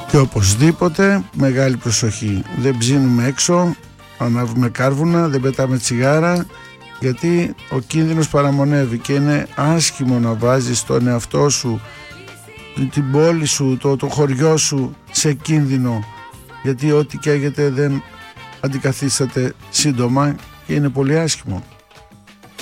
Και οπωσδήποτε μεγάλη προσοχή, δεν ψήνουμε έξω, ανάβουμε κάρβουνα, δεν πετάμε τσιγάρα, γιατί ο κίνδυνος παραμονεύει και είναι άσχημο να βάζεις τον εαυτό σου, την πόλη σου, το χωριό σου σε κίνδυνο, γιατί ό,τι καίγεται δεν αντικαθίσταται σύντομα και είναι πολύ άσχημο.